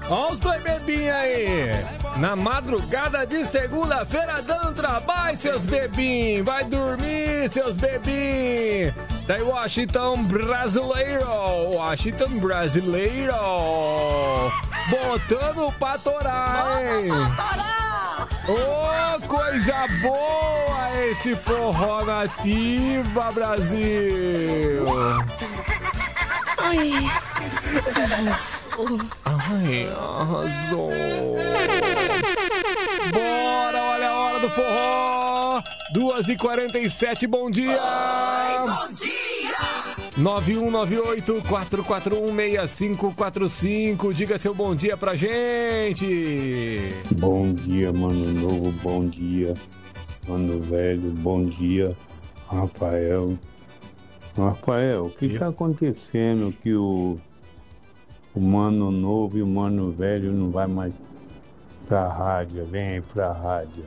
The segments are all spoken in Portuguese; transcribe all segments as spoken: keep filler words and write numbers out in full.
Ó os dois bebinhos aí. Na madrugada de segunda-feira dando trabalho, seus bebinhos. Vai dormir, seus bebinhos. Daí Washington brasileiro. Washington brasileiro. Botando pra torar, hein? Ô, oh, coisa boa esse forró nativa, Brasil. Ai, arrasou. Ai, arrasou. Bora, olha a hora do forró. duas e quarenta e sete, bom dia. Oi, bom dia. nove um nove oito, quatro quatro um, seis cinco quatro cinco. Diga seu bom dia pra gente. Bom dia, Mano Novo. Bom dia, Mano Velho. Bom dia, Rafael. Rafael, o que está acontecendo que o, o Mano Novo e o Mano Velho não vai mais pra rádio? Vem pra rádio.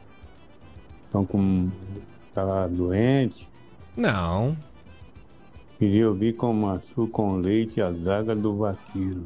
Estão com... tá doente? Não. Queria ouvir com maçã com leite a zaga do vaqueiro.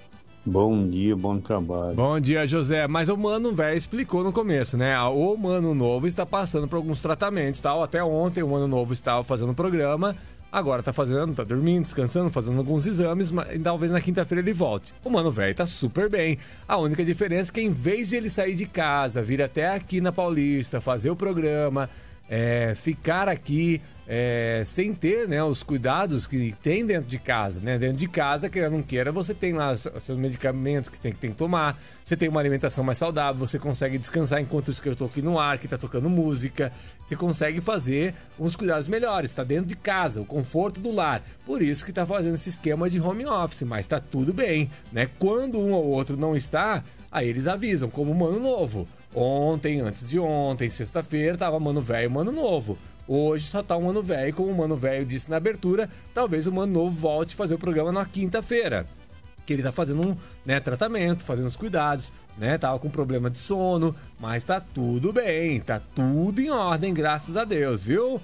Bom dia, bom trabalho. Bom dia, José. Mas o Mano Velho explicou no começo, né? O Mano Novo está passando por alguns tratamentos, tal. Até ontem o Mano Novo estava fazendo o programa, agora tá fazendo, tá dormindo, descansando, fazendo alguns exames, mas talvez na quinta-feira ele volte. O Mano Velho tá super bem. A única diferença é que em vez de ele sair de casa, vir até aqui na Paulista, fazer o programa, é, ficar aqui... É, sem ter, né, os cuidados que tem dentro de casa, né? Dentro de casa, queira ou não queira, você tem lá os seus medicamentos que tem que, tem que tomar, você tem uma alimentação mais saudável, você consegue descansar enquanto eu estou aqui no ar, que tá tocando música, você consegue fazer uns cuidados melhores, tá dentro de casa, o conforto do lar. Por isso que tá fazendo esse esquema de home office, mas tá tudo bem, né? Quando um ou outro não está, aí eles avisam, como o Mano Novo. Ontem, antes de ontem, sexta-feira, tava Mano Velho e Mano Novo. Hoje só tá o Mano Velho, como o Mano Velho disse na abertura, talvez o Mano Novo volte a fazer o programa na quinta-feira. Que ele tá fazendo um, né, tratamento, fazendo os cuidados, né? Tava com problema de sono, mas tá tudo bem, tá tudo em ordem, graças a Deus, viu?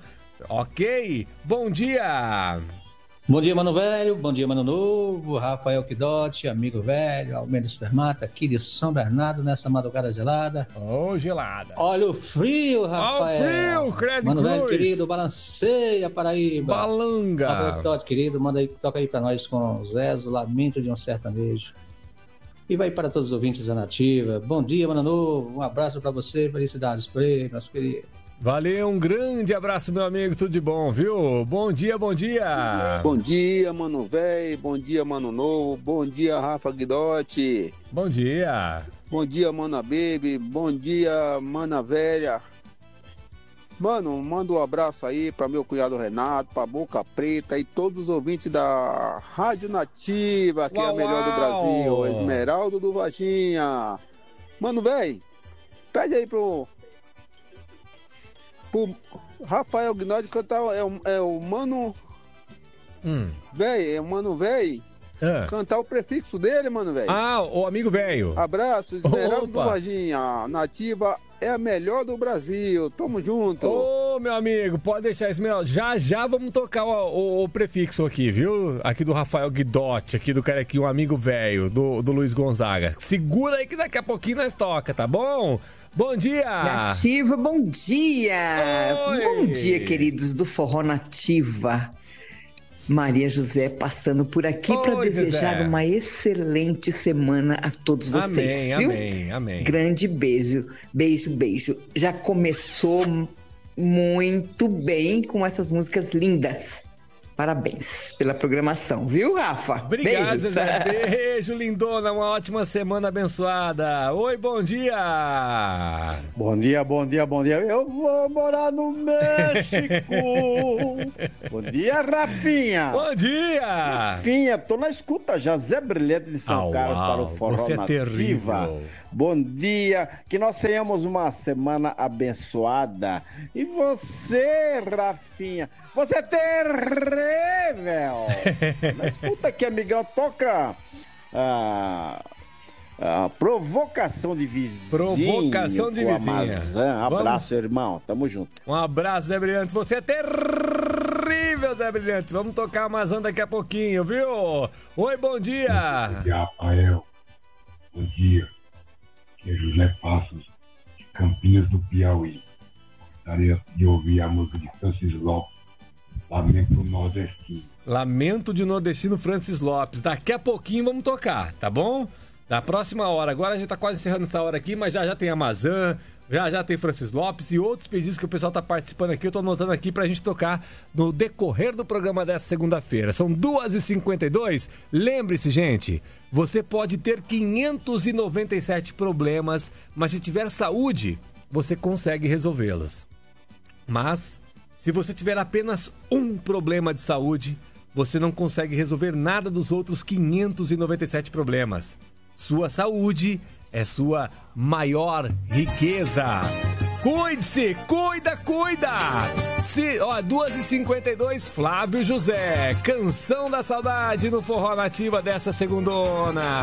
Ok, bom dia! Bom dia, Mano Velho, bom dia, Mano Novo, Rafael Quidote, amigo velho, Almeida Supermata, aqui de São Bernardo, nessa madrugada gelada. Ô, oh, gelada. Olha o frio, Rafael. Olha o frio, credo. Mano Velho, querido, balanceia, Paraíba. Balanga. Rafael Quidote, querido, manda aí, toca aí pra nós com o Zé, o Lamento de um Sertanejo. E vai para todos os ouvintes da Nativa. Bom dia, Mano Novo, um abraço pra você, felicidades por ele, nosso querido. Valeu, um grande abraço, meu amigo, tudo de bom, viu? Bom dia, bom dia! Bom dia, Mano Velho, bom dia, Mano Novo, bom dia, Rafa Guidotti. Bom dia! Bom dia, Mana Baby, bom dia, Mana Velha. Mano, manda um abraço aí para meu cunhado Renato, pra Boca Preta e todos os ouvintes da Rádio Nativa, que uau, é a melhor do Brasil, Esmeraldo do Varginha. Mano Velho, pede aí pro... pro Rafael Gnodi cantar, é, o, é o Mano hum. Véi, é o Mano Véi ah. cantar o prefixo dele, Mano Véi. Ah, o amigo velho. Abraço, Esmeralda do Varginha, Nativa é a melhor do Brasil, tamo junto. Ô, meu amigo, pode deixar, Esmeralda, já já vamos tocar o, o, o prefixo aqui, viu? Aqui do Rafael Guidotti, aqui do cara aqui, um amigo velho, do, do Luiz Gonzaga. Segura aí que daqui a pouquinho nós toca, tá bom? Bom dia! Nativa, bom dia! Oi. Bom dia, queridos do Forró Nativa. Maria José passando por aqui para desejar Zé. uma excelente semana a todos vocês. Amém, viu? amém, amém. Grande beijo, beijo, beijo. Já começou muito bem com essas músicas lindas. Parabéns pela programação, viu, Rafa? Obrigado, Beijos. Zé. Beijo, lindona. Uma ótima semana abençoada. Oi, bom dia. Bom dia, bom dia, bom dia. Eu vou morar no México. Bom dia, Rafinha. Bom dia. Rafinha, tô na escuta já. Zé Brilhante de São oh, Carlos para o Forró Você é Nativa. Terrível. Bom dia, que nós tenhamos uma semana abençoada. E você, Rafinha, você é terrível. Escuta aqui, amigão, toca a, a provocação de vizinho. Provocação de vizinho. Amazã. Abraço, Vamos... irmão, tamo junto. Um abraço, Zé Brilhante, você é terrível, Zé Brilhante. Vamos tocar Amazã daqui a pouquinho, viu? Oi, bom dia. Bom dia, Rafael. Bom dia. Aqui é José Passos, de Campinas do Piauí. Gostaria de ouvir a música de Francis Lopes, Lamento Nordestino. Lamento de Nordestino, Francis Lopes. Daqui a pouquinho vamos tocar, tá bom? Na próxima hora. Agora a gente tá quase encerrando essa hora aqui, mas já já tem Amazã, já já tem Francis Lopes e outros pedidos que o pessoal tá participando aqui. Eu tô anotando aqui pra gente tocar no decorrer do programa dessa segunda-feira. São duas e cinquenta e dois. Lembre-se, gente, você pode ter quinhentos e noventa e sete problemas, mas se tiver saúde, você consegue resolvê-los. Mas, se você tiver apenas um problema de saúde, você não consegue resolver nada dos outros quinhentos e noventa e sete problemas. Sua saúde é sua maior riqueza. Cuide-se, cuida, cuida! Se, ó, duas e cinquenta e dois, Flávio José, Canção da Saudade no Forró Nativa dessa segundona.